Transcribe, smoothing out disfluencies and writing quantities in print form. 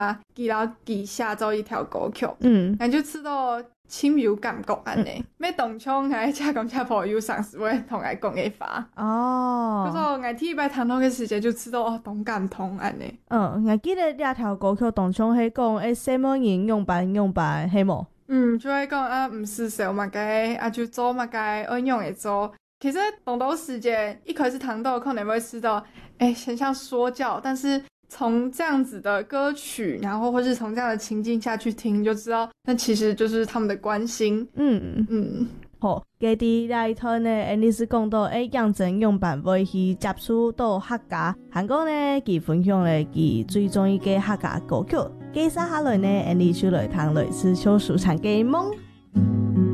记牢记下走一条歌曲，感觉吃到亲有感觉安尼。要动唱爱恰讲恰朋友上司会同爱讲嘅法哦。嗰時愛聽一擺談到嘅時間就知道哦，同感同安尼。 我記得兩條歌曲當中係講什麼人用辦係冇？ 就係講唔是手嘛嘅，就做嘛嘅，按用嘅做。其實動到時間一開始談到可能會知道，很像說教，但是從這樣子的歌曲，然後或是從這樣的情境下去聽，就知道那其實就是他們的關心。 好，佢哋來睇呢，你是講到楊振勇辦會去接觸到客家，韓國呢佢分享咧佢最中意嘅客家歌曲，接下來呢，你就來聽類似小樹殘嘅夢。